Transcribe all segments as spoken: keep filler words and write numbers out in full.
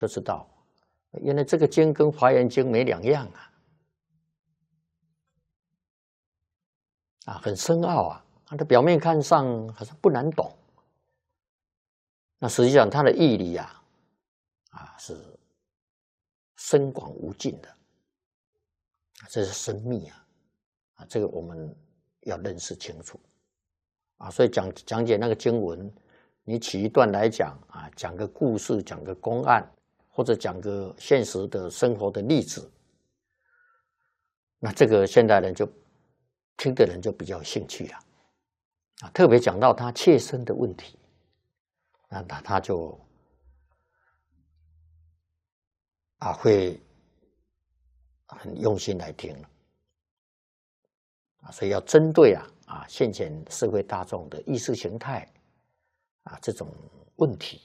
就知道，原来这个经跟《华严经》没两样啊，啊，很深奥啊。它的表面看上好像不难懂，那实际上它的义理啊，啊是深广无尽的，这是深密啊，啊，这个我们要认识清楚啊。所以讲讲解那个经文，你取一段来讲啊，讲个故事，讲个公案，或者讲个现实的生活的例子，那这个现代人就听的人就比较有兴趣了啊。特别讲到他切身的问题，那他他就啊会很用心来听了啊。所以要针对啊啊现前社会大众的意识形态啊这种问题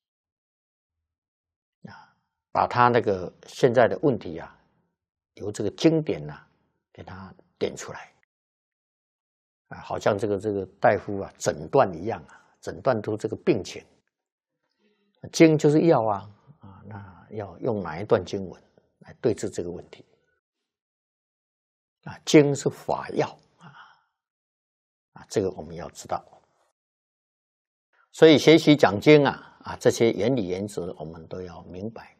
啊，把他那个现在的问题啊，由这个经典啊给他点出来啊，好像这个这个大夫啊诊断一样啊，诊断出这个病情。经就是药啊啊，那要用哪一段经文来对治这个问题啊？经是法药啊啊，这个我们要知道。所以学习讲经啊啊，这些原理原则我们都要明白。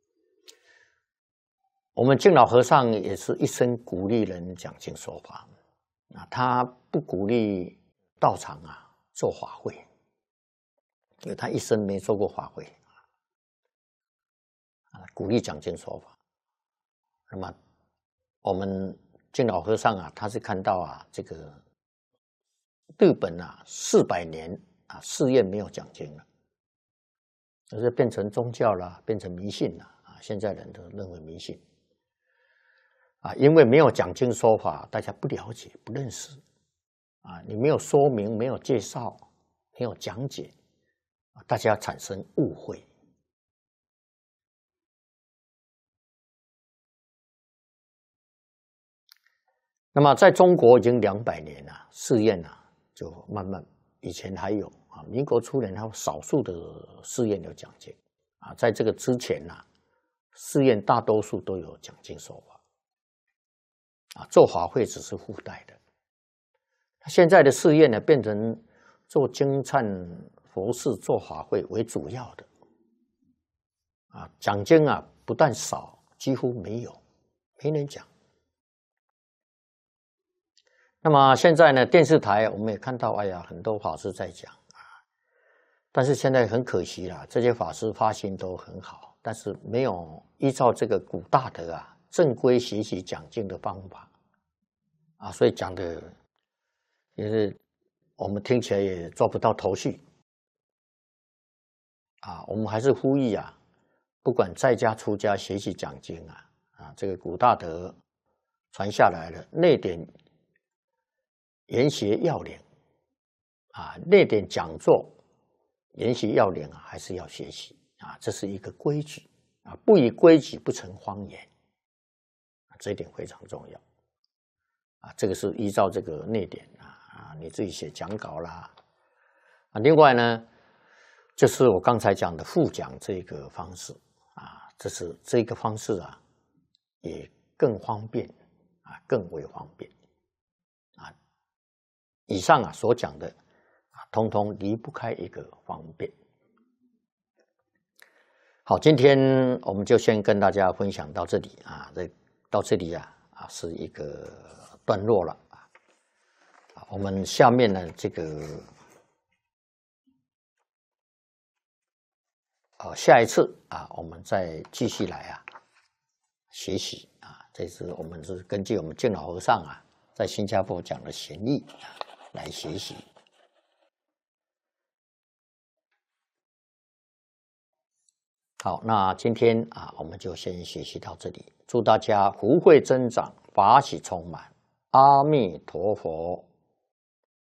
我们净老和尚也是一生鼓励人讲经说法啊，他不鼓励道场啊做法会，因为他一生没做过法会啊，鼓励讲经说法。那么我们净老和尚啊，他是看到啊这个日本啊四百年啊寺院没有讲经了，就是变成宗教了，变成迷信了啊，现在人都认为迷信。啊，因为没有讲经说法，大家不了解、不认识，啊，你没有说明、没有介绍、没有讲解，大家产生误会。那么在中国已经两百年了，寺院啊就慢慢，以前还有啊，民国初年还有少数的寺院有讲经啊，在这个之前呐、啊，寺院大多数都有讲经说法。啊，做法会只是附带的。现在的寺院呢，变成做经忏佛事、做法会为主要的。啊，讲经啊，不但少，几乎没有，没人讲。那么现在呢，电视台我们也看到，哎呀，很多法师在讲啊，但是现在很可惜啦，这些法师发心都很好，但是没有依照这个古大德啊。正规学习讲经的方法啊，所以讲的也是我们听起来也抓不到头绪啊。我们还是呼吁啊，不管在家出家学习讲经啊，啊，这个古大德传下来的内典研学要领啊，内典讲座研学要领啊，还是要学习啊，这是一个规矩啊，不以规矩不成方圆。这一点非常重要啊！这个是依照这个内典啊啊，你自己写讲稿啦啊。另外呢，就是我刚才讲的复讲这个方式啊，这是这个方式啊，也更方便啊，更为方便啊。以上啊所讲的啊，通通离不开一个方便。好，今天我们就先跟大家分享到这里啊，这。到这里啊啊是一个段落了啊。我们下面呢这个啊下一次啊我们再继续来啊学习啊。这次我们是根据我们净老和尚啊在新加坡讲的贤义啊来学习。好，那今天啊我们就先学习到这里。祝大家福慧增长，法喜充满。阿弥陀佛。